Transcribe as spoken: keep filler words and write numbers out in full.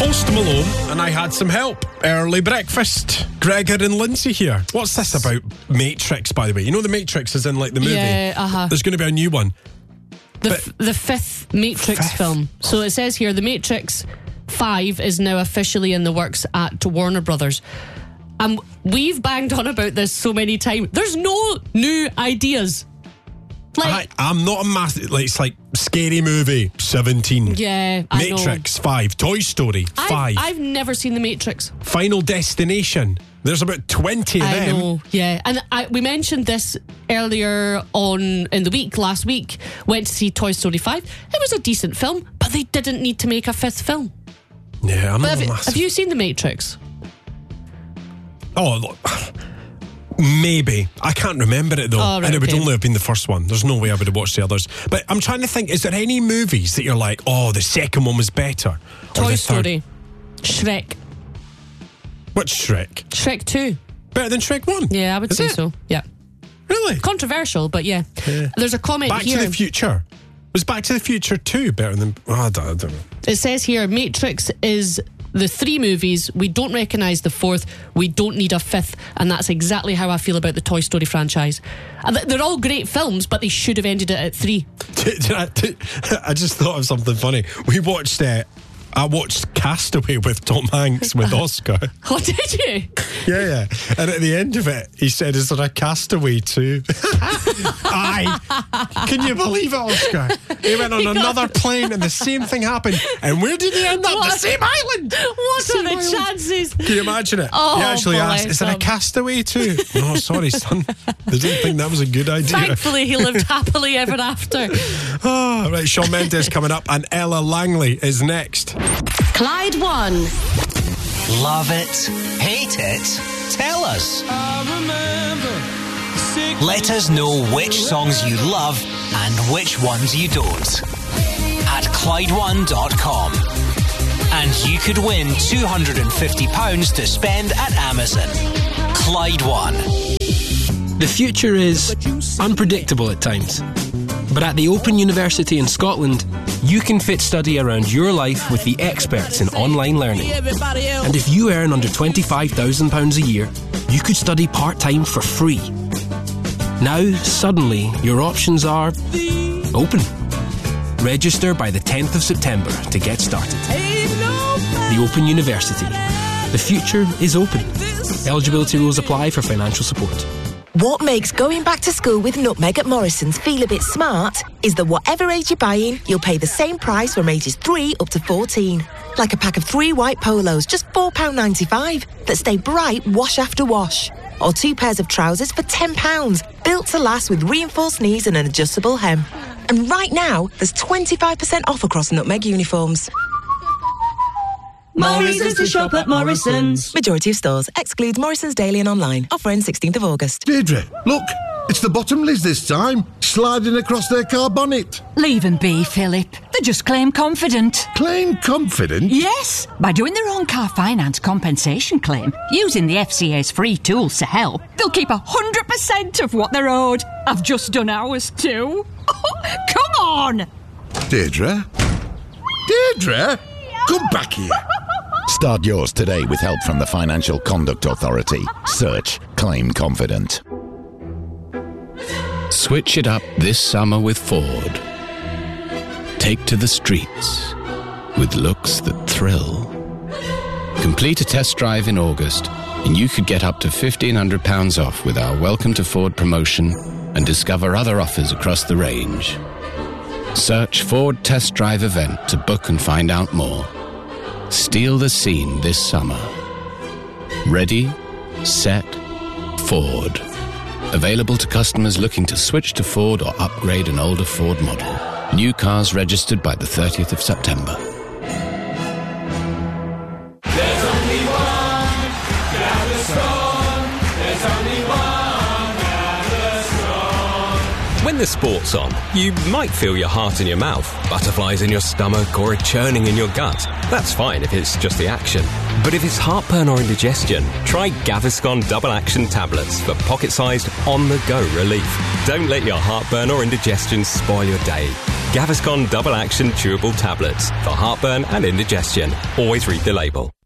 Post Malone and I Had Some Help. Early breakfast. Gregor and Lindsay here. What's this about Matrix, by the way? You know the Matrix is in like the movie? Yeah, uh-huh. There's going to be a new one. The, f- the fifth Matrix fifth. film. So it says here, The Matrix five is now officially in the works at Warner Brothers. And we've banged on about this so many times. There's no new ideas. Like, I, I'm not a massive... Like, it's like Scary Movie, seventeen. Yeah, I Matrix, know. five. Toy Story, five. I've, I've never seen The Matrix. Final Destination. There's about twenty of I them. know, yeah. And I, we mentioned this earlier on in the week, last week. Went to see Toy Story five. It was a decent film, but they didn't need to make a fifth film. Yeah, I'm But not have, a you- massive... have you seen The Matrix? Oh, look. Maybe. I can't remember it though. Oh, right, and it would okay. only have been the first one. There's no way I would have watched the others. But I'm trying to think, is there any movies that you're like, oh, the second one was better? Or Toy the Story. Shrek. Third? Which Shrek? Shrek two. Better than Shrek one? Yeah, I would Is say it? so. Yeah. Really? Controversial, but yeah. Yeah. There's a comment Back here. to the Future. Was Back to the Future two better than... Oh, I don't, I don't know. It says here, Matrix is the three movies. We don't recognise the fourth. We don't need a fifth. And that's exactly how I feel about the Toy Story franchise. And th- they're all great films, but they should have ended it at three. I just thought of something funny. We watched... Uh, I watched Castaway with Tom Hanks with Oscar. Oh, did you? Yeah, yeah. And at the end of it, he said, is there a Castaway too? Aye. Can you believe it, Oscar? He went on He got- another plane and the same thing happened. And where did he end up? What? The same island. What Same are the island. chances? Can you imagine it? Oh, he actually asked, bless is there a him. Castaway too? No, sorry, son. They didn't think that was a good idea. Thankfully, he lived happily ever after. Oh, right, Shawn Mendes coming up and Ella Langley is next. Clyde One. Love it? Hate it? Tell us. Let us know which songs you love and which ones you don't. At Clyde One dot com. And you could win two hundred fifty pounds to spend at Amazon. Clyde One. The future is unpredictable at times. But at the Open University in Scotland, you can fit study around your life with the experts in online learning. And if you earn under twenty-five thousand pounds a year, you could study part-time for free. Now, suddenly, your options are open. Register by the tenth of September to get started. The Open University. The future is open. Eligibility rules apply for financial support. What makes going back to school with Nutmeg at Morrison's feel a bit smart is that whatever age you're buying, you'll pay the same price from ages three up to fourteen. Like a pack of three white polos, just four pounds ninety-five, that stay bright wash after wash. Or two pairs of trousers for ten pounds, built to last with reinforced knees and an adjustable hem. And right now, there's twenty-five percent off across Nutmeg uniforms. Morrison's to shop at Morrison's. Majority of stores. Excludes Morrison's daily and online. Offer ends sixteenth of August. Deirdre, look, it's the Bottomleys this time, sliding across their car bonnet. Leave them be, Philip. They just claim confident. Claim confident? Yes, by doing their own car finance compensation claim, using the F C A's free tools to help, they'll keep one hundred percent of what they're owed. I've just done ours too. Come on! Deirdre? Deirdre? Come back here. Start yours today with help from the Financial Conduct Authority. Search Claim Confident. Switch it up this summer with Ford. Take to the streets with looks that thrill. Complete a test drive in August and you could get up to fifteen hundred pounds off with our Welcome to Ford promotion and discover other offers across the range. Search Ford Test Drive event to book and find out more. Steal the scene this summer. Ready, set, Ford. Available to customers looking to switch to Ford or upgrade an older Ford model. New cars registered by the thirtieth of September. There's only one Gaviscon. There's only one Gaviscon. When the sport's on, you might feel your heart in your mouth, butterflies in your stomach, or a churning in your gut. That's fine if it's just the action. But if it's heartburn or indigestion, try Gaviscon Double Action Tablets for pocket-sized, on-the-go relief. Don't let your heartburn or indigestion spoil your day. Gaviscon Double Action Chewable Tablets for heartburn and indigestion. Always read the label.